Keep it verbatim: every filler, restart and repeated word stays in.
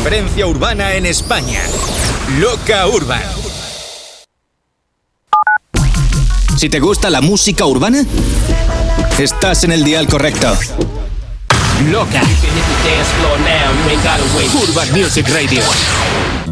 referencia urbana en España. Loca Urban. Si te gusta la música urbana, estás en el dial correcto. Loca. Urban Music Radio.